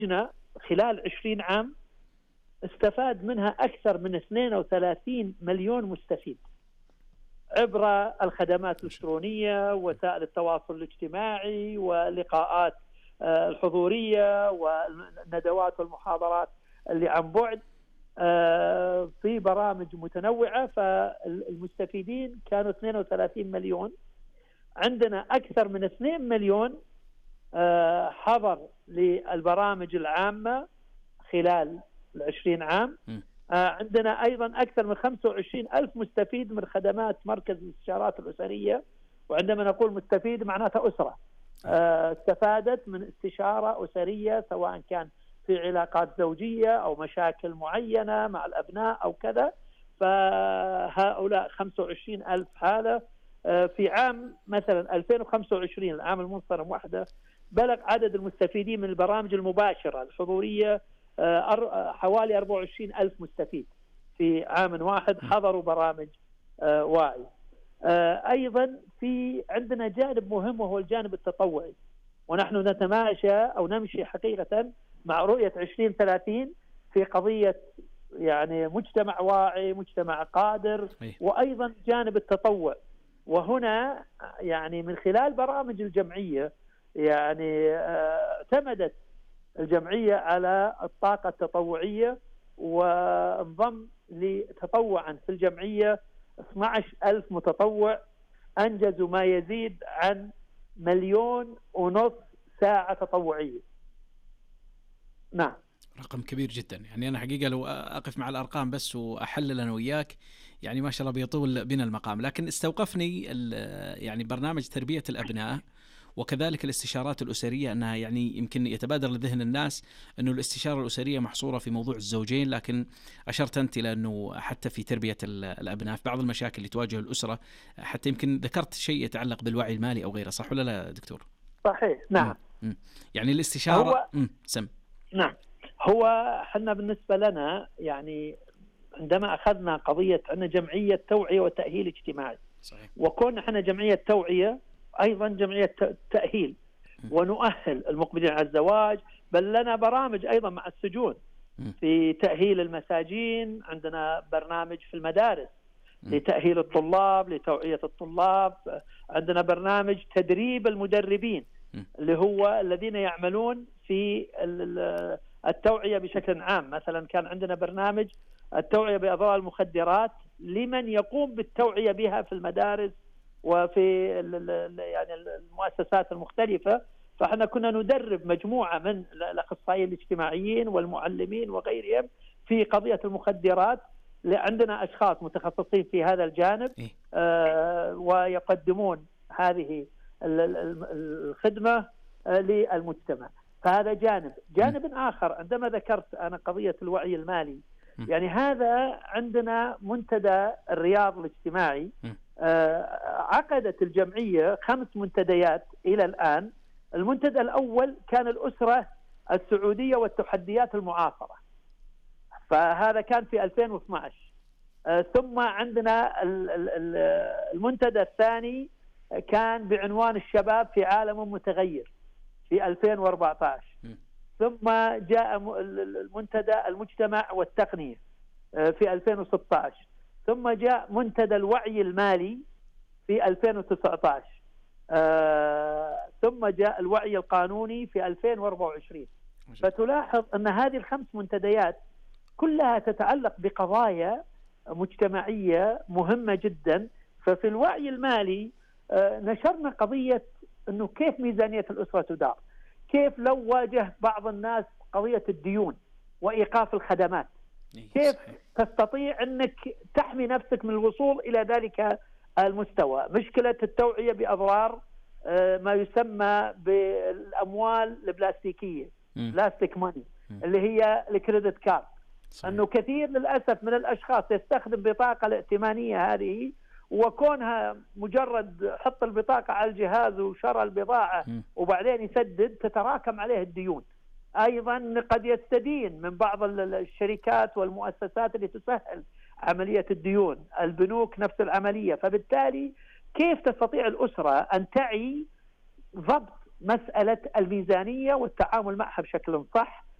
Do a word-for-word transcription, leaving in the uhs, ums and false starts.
خلال عشرين عام استفاد منها أكثر من اثنين وثلاثين مليون مستفيد عبر الخدمات الإلكترونية، وسائل التواصل الاجتماعي، واللقاءات الحضورية، والندوات والمحاضرات اللي عن بعد في برامج متنوعة. فالمستفيدين كانوا اثنين وثلاثين مليون. عندنا أكثر من اثنين مليون حضر للبرامج العامة خلال العشرين عام. عندنا أيضا أكثر من خمسة وعشرين ألف مستفيد من خدمات مركز الاستشارات الأسرية. وعندما نقول مستفيد معناتها أسرة استفادت من استشارة أسرية، سواء كان في علاقات زوجية أو مشاكل معينة مع الأبناء أو كذا. فهؤلاء خمسة وعشرين ألف حالة. في عام مثلا ألفين وخمسة وعشرين العام المنصرم وحده بلغ عدد المستفيدين من البرامج المباشرة الحضورية حوالي أربعة وعشرين ألف مستفيد في عام واحد حضروا برامج واعي. أيضا في عندنا جانب مهم وهو الجانب التطوعي، ونحن نتماشى أو نمشي حقيقة مع رؤية عشرين ثلاثين في قضية يعني مجتمع واعي، مجتمع قادر، وأيضا جانب التطوع. وهنا يعني من خلال برامج الجمعية يعني اعتمدت الجمعية على الطاقة التطوعية، وانضم لتطوعا في الجمعية اثني عشر ألف متطوع أنجزوا ما يزيد عن مليون ونصف ساعة تطوعية. نعم، رقم كبير جدا. يعني أنا حقيقة لو أقف مع الأرقام بس وأحلل أنا وياك يعني ما شاء الله بيطول بنا المقام. لكن استوقفني يعني برنامج تربية الأبناء وكذلك الاستشارات الأسرية، أنها يعني يمكن يتبادر لذهن الناس أنه الاستشارة الأسرية محصورة في موضوع الزوجين، لكن أشرت أنت إلى أنه حتى في تربية الأبناء في بعض المشاكل اللي تواجه الأسرة، حتى يمكن ذكرت شيء يتعلق بالوعي المالي أو غيره، صح ولا لا دكتور؟ صحيح، نعم. م- م. يعني الاستشارة هو م- سم نعم هو حنا بالنسبة لنا يعني عندما أخذنا قضية أن جمعية توعية وتأهيل اجتماعي، صحيح. وكون احنا جمعية توعية أيضا جمعية تأهيل ونؤهل المقبلين على الزواج، بل لنا برامج أيضا مع السجون في تأهيل المساجين. عندنا برنامج في المدارس لتأهيل الطلاب، لتوعية الطلاب. عندنا برنامج تدريب المدربين اللي هو الذين يعملون في التوعية بشكل عام. مثلا كان عندنا برنامج التوعية بأضرار المخدرات لمن يقوم بالتوعية بها في المدارس وفي يعني المؤسسات المختلفة. فاحنا كنا ندرب مجموعة من الأخصائيين الاجتماعيين والمعلمين وغيرهم في قضية المخدرات. عندنا أشخاص متخصصين في هذا الجانب آه ويقدمون هذه الخدمة آه للمجتمع. فهذا جانب. جانب آخر عندما ذكرت أنا قضية الوعي المالي، يعني هذا عندنا منتدى الرياض الاجتماعي. آه عقدت الجمعية خمس منتديات إلى الآن. المنتدى الأول كان الأسرة السعودية والتحديات المعاصرة، فهذا كان في ألفين واثني عشر. آه ثم عندنا المنتدى الثاني كان بعنوان الشباب في عالم متغير في ألفين وأربعة عشر. ثم جاء المنتدى المجتمع والتقنية في ألفين وستة عشر. ثم جاء منتدى الوعي المالي في ألفين وتسعة عشر. آه ثم جاء الوعي القانوني في ألفين وأربعة وعشرين. فتلاحظ أن هذه الخمس منتديات كلها تتعلق بقضايا مجتمعية مهمة جدا. ففي الوعي المالي آه نشرنا قضية أنه كيف ميزانية الأسرة تدار، كيف لو واجه بعض الناس قضية الديون وإيقاف الخدمات، كيف تستطيع أنك تحمي نفسك من الوصول إلى ذلك المستوى. مشكلة التوعية بأضرار ما يسمى بالأموال البلاستيكية، بلاستيك ماني، اللي هي الكريدت كارد. أنه كثير للأسف من الأشخاص يستخدم بطاقة الائتمانية هذه، وكونها مجرد حط البطاقة على الجهاز وشرى البضاعة وبعدين يسدد، تتراكم عليه الديون. أيضا قد يستدين من بعض الشركات والمؤسسات اللي تسهل عملية الديون، البنوك نفس العملية. فبالتالي كيف تستطيع الأسرة أن تعي ضبط مسألة الميزانية والتعامل معها بشكل صح،